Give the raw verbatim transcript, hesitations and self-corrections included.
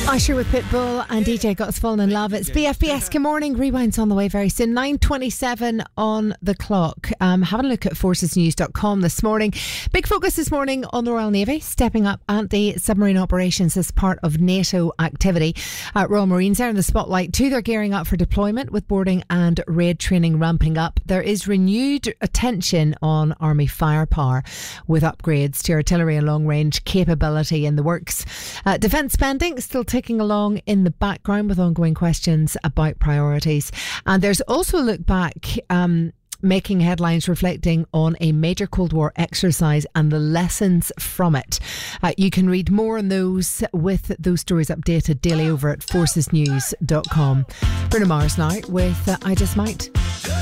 Usher with Pitbull and D J Got Us Falling in Love. It's B F B S. Good morning. Rewind's on the way very soon. nine twenty-seven on the clock. Um, having a look at forces news dot com this morning. Big focus this morning on the Royal Navy stepping up anti-submarine operations as part of NATO activity. Uh, Royal Marines are in the spotlight too. They're gearing up for deployment with boarding and raid training ramping up. There is renewed attention on Army firepower with upgrades to artillery and long-range capability in the works. Uh, defence spending still ticking along in the background with ongoing questions about priorities. And there's also a look back um, making headlines reflecting on a major Cold War exercise and the lessons from it. Uh, you can read more on those with those stories updated daily over at forces news dot com. Bruno Mars now with uh, I Just Might.